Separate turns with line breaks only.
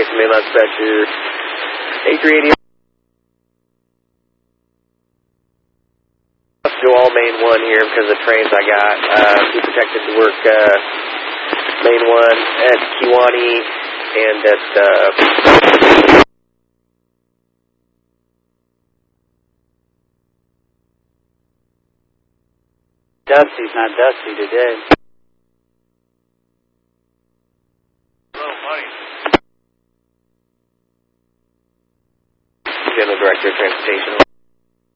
Mainline Spectre 8380. Do all main 1 here because of the trains I got. Be protected to work main 1 at Kiwani and at
Dusty's not dusty today.
Hello, Mike. General Director of Transportation.